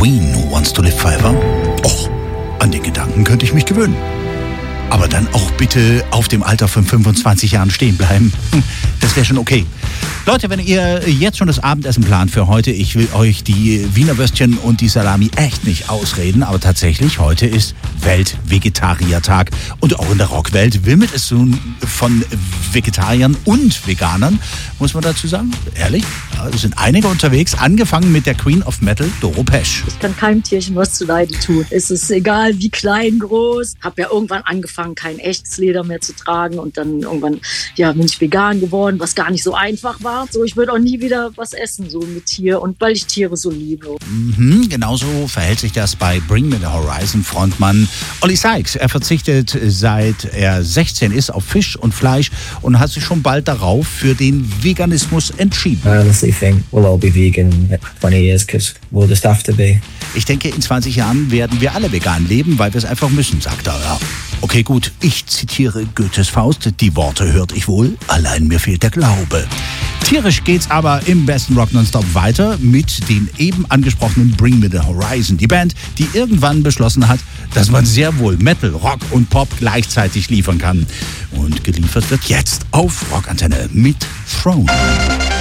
Queen Who Wants to Live Forever? Och, an den Gedanken könnte ich mich gewöhnen. Aber dann auch bitte auf dem Alter von 25 Jahren stehen bleiben. Das wäre schon okay. Leute, wenn ihr jetzt schon das Abendessen plant für heute, ich will euch die Wiener Würstchen und die Salami echt nicht ausreden, aber tatsächlich, heute ist Weltvegetariertag. Und auch in der Rockwelt wimmelt es von Vegetariern und Veganern, muss man dazu sagen. Ehrlich, es sind einige unterwegs, angefangen mit der Queen of Metal, Doro Pesch. Ich kann keinem Tierchen was zuleide tun. Es ist egal, wie klein, groß. Hab ja irgendwann angefangen, kein echtes Leder mehr zu tragen und dann irgendwann bin ich vegan geworden, was gar nicht so einfach war. So, ich würde auch nie wieder was essen, so mit Tier, und weil ich Tiere so liebe. Genauso verhält sich das bei Bring Me the Horizon Frontmann Ollie Sykes. Er verzichtet seit er 16 ist auf Fisch und Fleisch und hat sich schon bald darauf für den Veganismus entschieden. I honestly think we'll all be vegan in 20 years because we'll just have to be. Ich denke, in 20 Jahren werden wir alle vegan leben, weil wir es einfach müssen, sagt er. Ja. Okay, gut, ich zitiere Goethes Faust. Die Worte hört ich wohl, allein mir fehlt der Glaube. Tierisch geht's aber im besten Rock Nonstop weiter mit den eben angesprochenen Bring Me the Horizon. Die Band, die irgendwann beschlossen hat, dass man sehr wohl Metal, Rock und Pop gleichzeitig liefern kann. Und geliefert wird jetzt auf Rockantenne mit Throne.